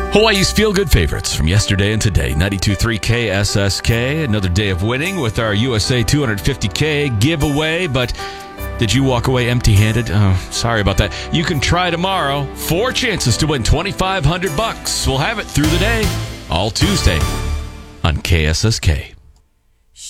Hawaii's feel-good favorites from yesterday and today. 92.3 KSSK. Another day of winning with our USA 250K giveaway. But did you walk away empty-handed? Oh, sorry about that. You can try tomorrow. 4 chances to win $2,500. We'll have it through the day, all Tuesday on KSSK.